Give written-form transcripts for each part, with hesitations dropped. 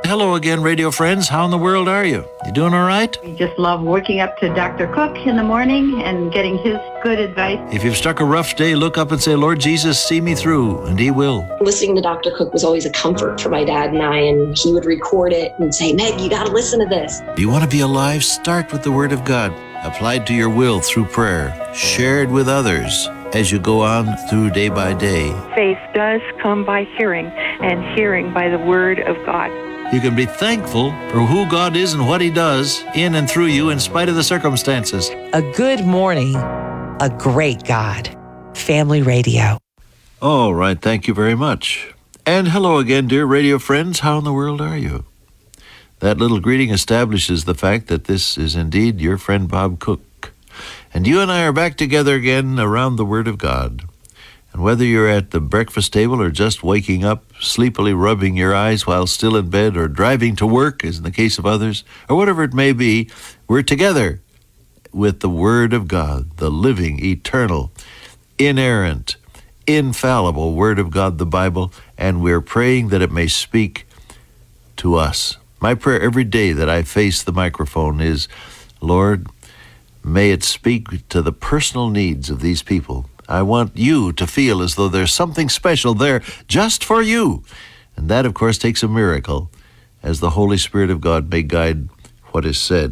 Hello again, radio friends. How in the world are you? You doing all right? We just love waking up to Dr. Cook in the morning and getting his good advice. If you've struck a rough day, look up and say, Lord Jesus, see me through, and he will. Listening to Dr. Cook was always a comfort for my dad and I, and he would record it and say, Meg, you got to listen to this. Do you want to be alive? Start with the Word of God, applied to your will through prayer, shared with others as you go on through day by day. Faith does come by hearing, and hearing by the Word of God. You can be thankful for who God is and what he does in and through you in spite of the circumstances. A good morning, a great God. Family Radio. All right, thank you very much. And hello again, dear radio friends. How in the world are you? That little greeting establishes the fact that this is indeed your friend Bob Cook. And you and I are back together again around the Word of God. And whether you're at the breakfast table or just waking up, sleepily rubbing your eyes while still in bed, or driving to work, as in the case of others, or whatever it may be, we're together with the Word of God, the living, eternal, inerrant, infallible Word of God, the Bible, and we're praying that it may speak to us. My prayer every day that I face the microphone is, Lord, may it speak to the personal needs of these people. I want you to feel as though there's something special there just for you. And that, of course, takes a miracle, as the Holy Spirit of God may guide what is said.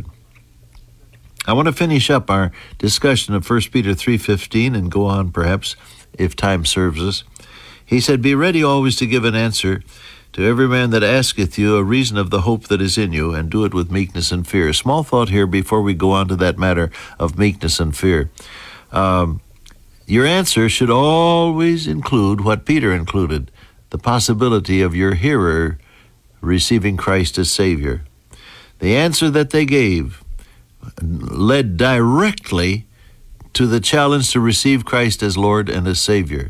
I want to finish up our discussion of 1 Peter 3:15 and go on, perhaps, if time serves us. He said, Be ready always to give an answer to every man that asketh you a reason of the hope that is in you, and do it with meekness and fear. Small thought here before we go on to that matter of meekness and fear. Your answer should always include what Peter included, the possibility of your hearer receiving Christ as Savior. The answer that they gave led directly to the challenge to receive Christ as Lord and as Savior.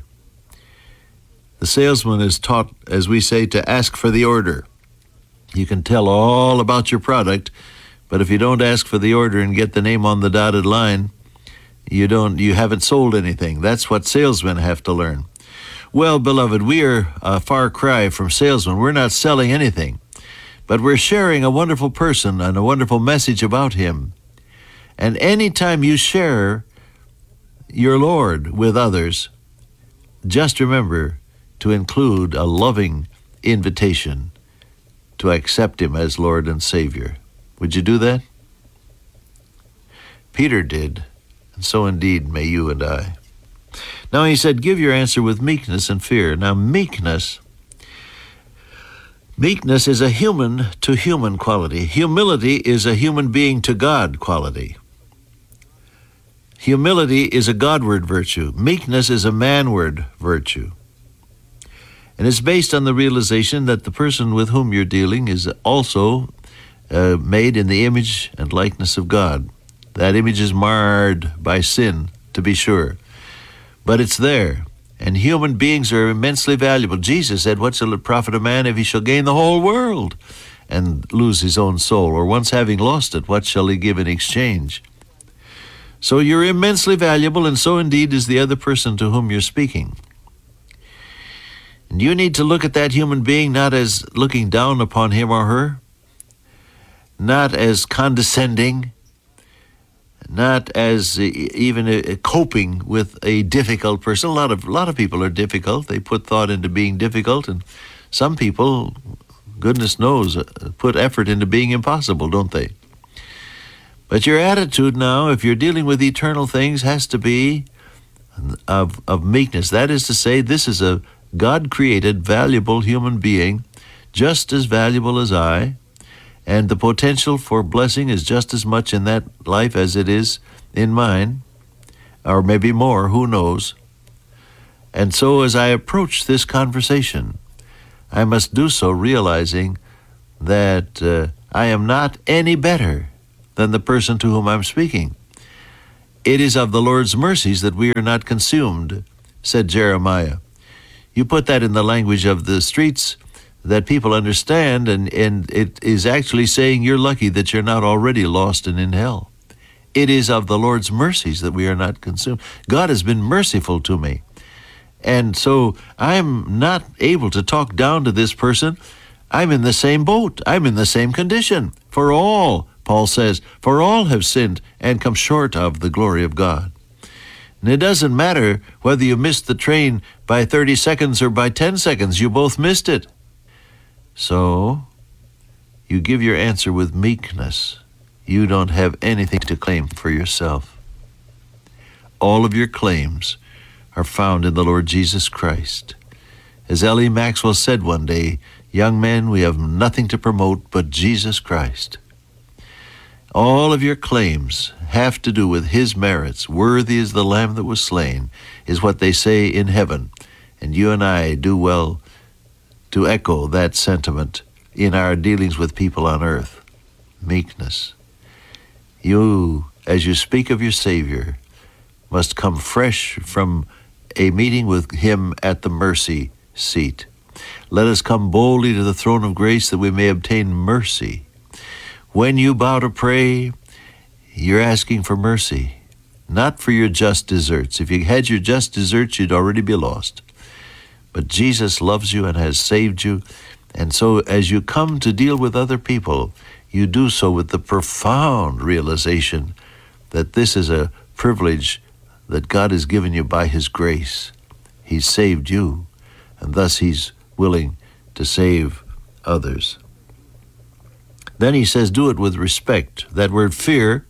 The salesman is taught, as we say, to ask for the order. You can tell all about your product, but if you don't ask for the order and get the name on the dotted line, you haven't sold anything. That's what salesmen have to learn. Well, beloved, we are a far cry from salesmen. We're not selling anything, but we're sharing a wonderful person and a wonderful message about him. And anytime you share your Lord with others, just remember to include a loving invitation to accept him as Lord and Savior. Would you do that? Peter did. And so indeed may you and I. Now he said, give your answer with meekness and fear. Now meekness is a human-to-human quality. Humility is a human being to God quality. Humility is a Godward virtue. Meekness is a manward virtue. And it's based on the realization that the person with whom you're dealing is also made in the image and likeness of God. That image is marred by sin, to be sure. But it's there. And human beings are immensely valuable. Jesus said, what shall it profit a man if he shall gain the whole world and lose his own soul? Or once having lost it, what shall he give in exchange? So you're immensely valuable, and so indeed is the other person to whom you're speaking. And you need to look at that human being not as looking down upon him or her, not as condescending, not as even coping with a difficult person. A lot of people are difficult. They put thought into being difficult, and some people, goodness knows, put effort into being impossible, don't they? But your attitude now, if you're dealing with eternal things, has to be of meekness. That is to say, this is a God-created, valuable human being, just as valuable as I, and the potential for blessing is just as much in that life as it is in mine, or maybe more, who knows. And so as I approach this conversation, I must do so realizing that I am not any better than the person to whom I'm speaking. It is of the Lord's mercies that we are not consumed, said Jeremiah. You put that in the language of the streets that people understand, and it is actually saying you're lucky that you're not already lost and in hell. It is of the Lord's mercies that we are not consumed. God has been merciful to me. And so I'm not able to talk down to this person. I'm in the same boat. I'm in the same condition. For all, Paul says, for all have sinned and come short of the glory of God. And it doesn't matter whether you missed the train by 30 seconds or by 10 seconds. You both missed it. So, you give your answer with meekness. You don't have anything to claim for yourself. All of your claims are found in the Lord Jesus Christ. As L.E. Maxwell said one day, young men, we have nothing to promote but Jesus Christ. All of your claims have to do with his merits. Worthy is the Lamb that was slain, is what they say in heaven. And you and I do well to echo that sentiment in our dealings with people on earth. Meekness. You, as you speak of your Savior, must come fresh from a meeting with him at the mercy seat. Let us come boldly to the throne of grace that we may obtain mercy. When you bow to pray, you're asking for mercy, not for your just deserts. If you had your just deserts, you'd already be lost. But Jesus loves you and has saved you, and so as you come to deal with other people, you do so with the profound realization that this is a privilege that God has given you by his grace. He's saved you, and thus he's willing to save others. Then he says, do it with respect. That word fear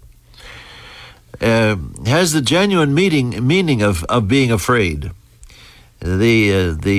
has the genuine meaning of being afraid. We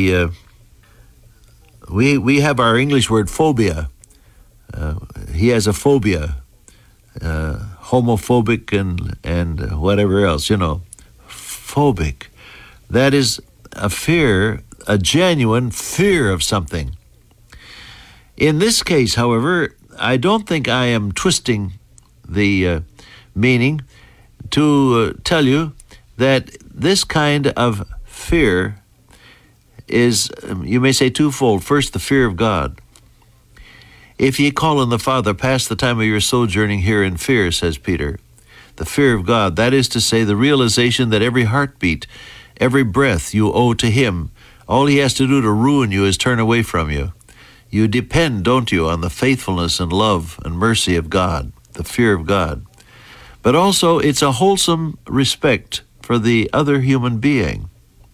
have our English word phobia. He has a phobia, homophobic and whatever else, phobic. That is a fear, a genuine fear of something. In this case, however, I don't think I am twisting the meaning to tell you that this kind of fear is, you may say, twofold. First, the fear of God. If ye call on the Father, pass the time of your sojourning here in fear, says Peter. The fear of God, that is to say, the realization that every heartbeat, every breath you owe to him. All he has to do to ruin you is turn away from you. You depend, don't you, on the faithfulness and love and mercy of God, the fear of God. But also, it's a wholesome respect for the other human being.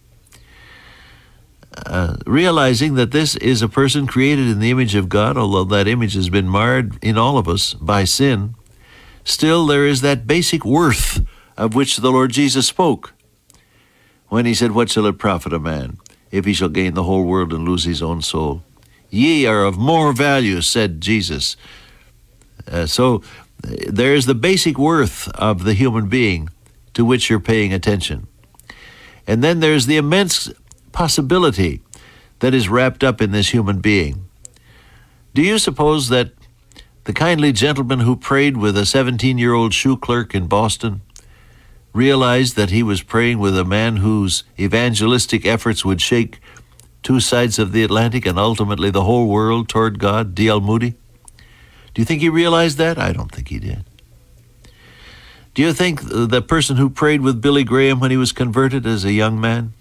Realizing that this is a person created in the image of God, although that image has been marred in all of us by sin, still there is that basic worth of which the Lord Jesus spoke when he said, what shall it profit a man if he shall gain the whole world and lose his own soul? Ye are of more value, said Jesus. So there's the basic worth of the human being to which you're paying attention. And then there's the immense possibility that is wrapped up in this human being. Do you suppose that the kindly gentleman who prayed with a 17-year-old shoe clerk in Boston realized that he was praying with a man whose evangelistic efforts would shake two sides of the Atlantic and ultimately the whole world toward God, D.L. Moody? Do you think he realized that? I don't think he did. Do you think the person who prayed with Billy Graham when he was converted as a young man,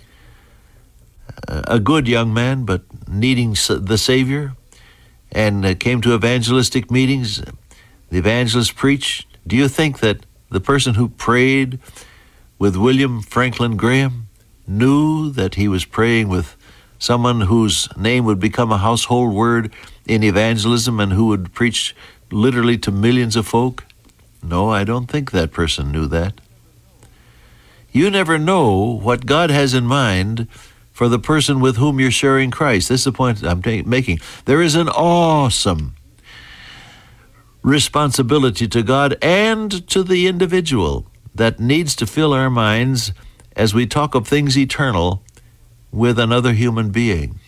a good young man, but needing the Savior, and came to evangelistic meetings, the evangelist preached, do you think that the person who prayed with William Franklin Graham knew that he was praying with someone whose name would become a household word in evangelism and who would preach literally to millions of folk? No, I don't think that person knew that. You never know what God has in mind for the person with whom you're sharing Christ. This is the point I'm making. There is an awesome responsibility to God and to the individual that needs to fill our minds as we talk of things eternal with another human being.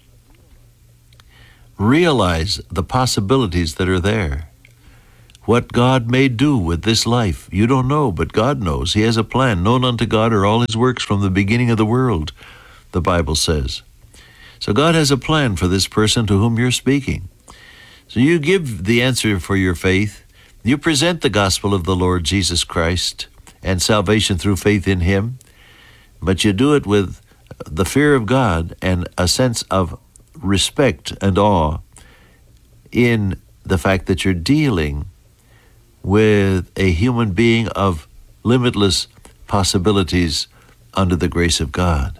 Realize the possibilities that are there. What God may do with this life, you don't know, but God knows. He has a plan. Known unto God are all his works from the beginning of the world, the Bible says. So God has a plan for this person to whom you're speaking. So you give the answer for your faith. You present the gospel of the Lord Jesus Christ and salvation through faith in him, but you do it with the fear of God and a sense of respect and awe in the fact that you're dealing with a human being of limitless possibilities under the grace of God.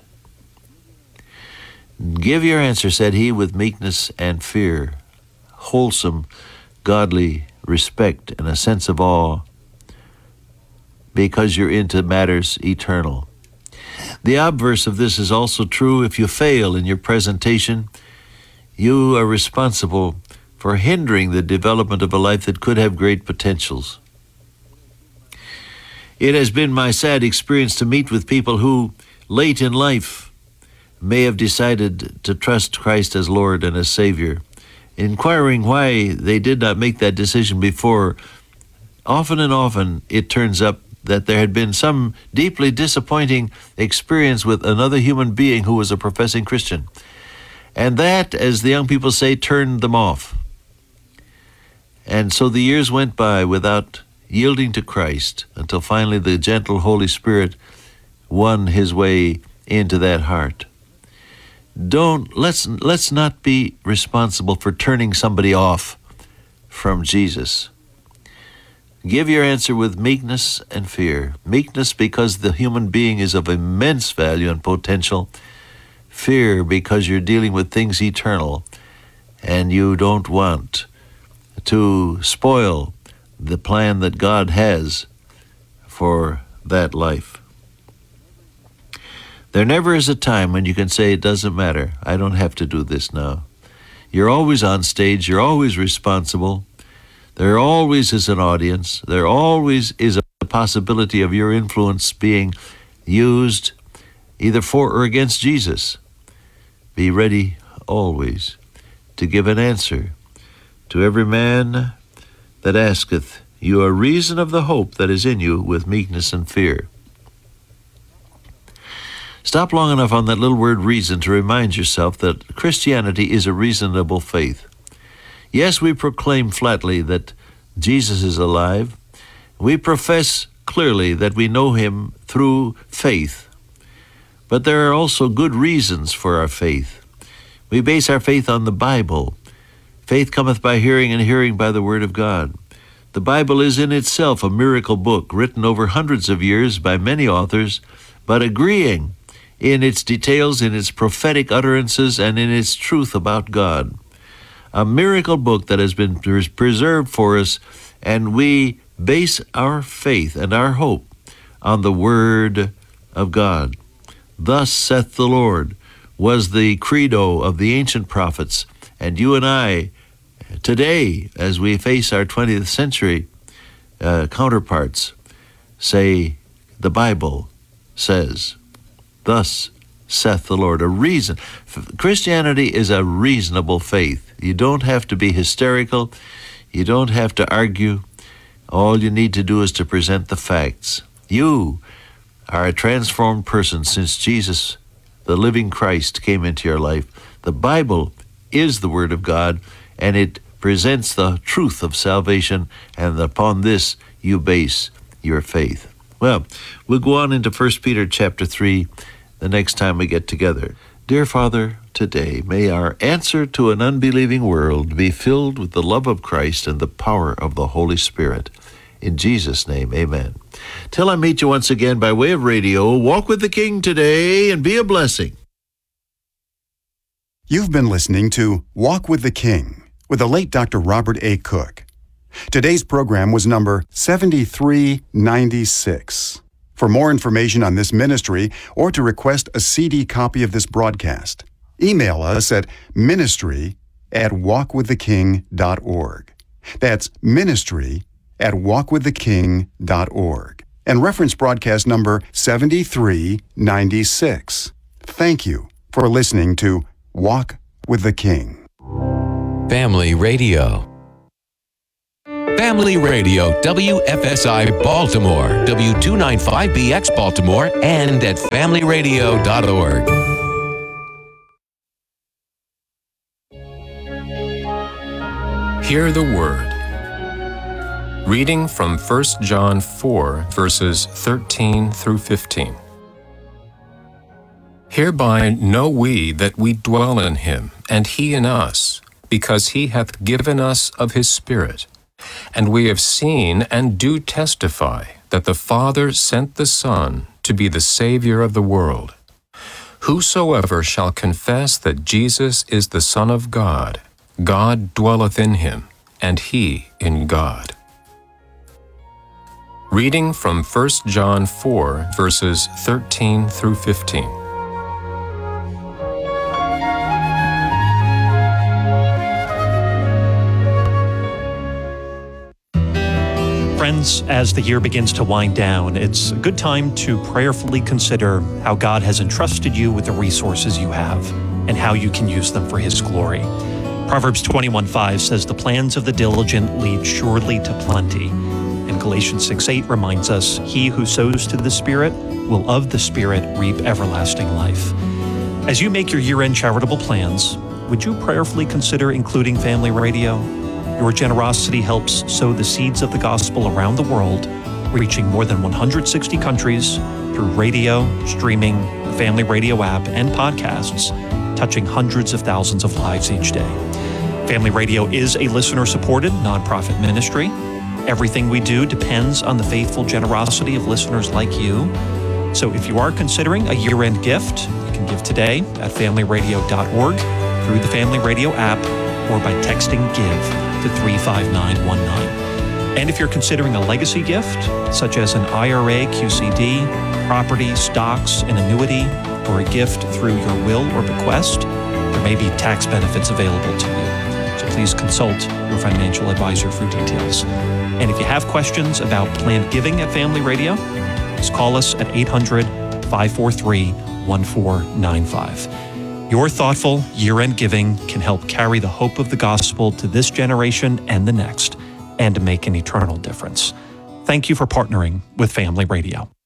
Give your answer, said he, with meekness and fear, wholesome, godly respect and a sense of awe, because you're into matters eternal. The obverse of this is also true. If you fail in your presentation, you are responsible for hindering the development of a life that could have great potentials. It has been my sad experience to meet with people who, late in life, may have decided to trust Christ as Lord and as Savior. Inquiring why they did not make that decision before, often and often it turns up that there had been some deeply disappointing experience with another human being who was a professing Christian. And that, as the young people say, turned them off. And so the years went by without yielding to Christ until finally the gentle Holy Spirit won his way into that heart. Let's not be responsible for turning somebody off from Jesus. Give your answer with meekness and fear. Meekness because the human being is of immense value and potential. Fear because you're dealing with things eternal and you don't want to spoil the plan that God has for that life. There never is a time when you can say, it doesn't matter, I don't have to do this now. You're always on stage, you're always responsible. There always is an audience. There always is a possibility of your influence being used either for or against Jesus. Be ready always to give an answer to every man that asketh you a reason of the hope that is in you with meekness and fear. Stop long enough on that little word reason to remind yourself that Christianity is a reasonable faith. Yes, we proclaim flatly that Jesus is alive. We profess clearly that we know him through faith. But there are also good reasons for our faith. We base our faith on the Bible. Faith cometh by hearing, and hearing by the word of God. The Bible is in itself a miracle book, written over hundreds of years by many authors, but agreeing in its details, in its prophetic utterances, and in its truth about God. A miracle book that has been preserved for us, and we base our faith and our hope on the Word of God. Thus saith the Lord was the credo of the ancient prophets, and you and I, today, as we face our 20th century counterparts, say, the Bible says, thus saith the Lord. A reason. Christianity is a reasonable faith. You don't have to be hysterical. You don't have to argue. All you need to do is to present the facts. You are a transformed person since Jesus, the living Christ, came into your life. The Bible is the Word of God, and it presents the truth of salvation, and upon this you base your faith. Well, we'll go on into 1 Peter chapter 3 the next time we get together. Dear Father, today may our answer to an unbelieving world be filled with the love of Christ and the power of the Holy Spirit. In Jesus' name, amen. Till I meet you once again by way of radio, walk with the King today and be a blessing. You've been listening to Walk with the King with the late Dr. Robert A. Cook. Today's program was number 7396. For more information on this ministry or to request a CD copy of this broadcast, email us at ministry@walkwiththeking.org. That's ministry@walkwiththeking.org. And reference broadcast number 7396. Thank you for listening to Walk with the King. Family Radio. Family Radio, WFSI Baltimore, W295BX Baltimore, and at familyradio.org. Hear the Word. Reading from 1 John 4, verses 13 through 15. Hereby know we that we dwell in him, and he in us, because he hath given us of his Spirit. And we have seen and do testify that the Father sent the Son to be the Savior of the world. Whosoever shall confess that Jesus is the Son of God, God dwelleth in him, and he in God. Reading from 1 John 4, verses 13 through 15. Friends, as the year begins to wind down, it's a good time to prayerfully consider how God has entrusted you with the resources you have and how you can use them for His glory. Proverbs 21:5 says, "The plans of the diligent lead surely to plenty." And Galatians 6:8 reminds us, "He who sows to the Spirit will of the Spirit reap everlasting life." As you make your year-end charitable plans, would you prayerfully consider including Family Radio? Your generosity helps sow the seeds of the gospel around the world, reaching more than 160 countries through radio, streaming, the Family Radio app, and podcasts, touching hundreds of thousands of lives each day. Family Radio is a listener-supported nonprofit ministry. Everything we do depends on the faithful generosity of listeners like you. So if you are considering a year-end gift, you can give today at familyradio.org, through the Family Radio app, or by texting GIVE to 35919. And if you're considering a legacy gift, such as an IRA, QCD, property, stocks, an annuity, or a gift through your will or bequest, there may be tax benefits available to you. So please consult your financial advisor for details. And if you have questions about planned giving at Family Radio, just call us at 800-543-1495. Your thoughtful year-end giving can help carry the hope of the gospel to this generation and the next, and to make an eternal difference. Thank you for partnering with Family Radio.